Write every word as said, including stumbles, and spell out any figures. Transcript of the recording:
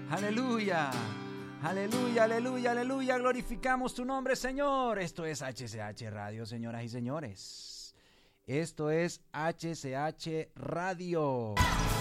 Aleluya. Aleluya, aleluya, aleluya. Glorificamos tu nombre, Señor. Esto es H C H Radio, señoras y señores. Esto es H C H Radio.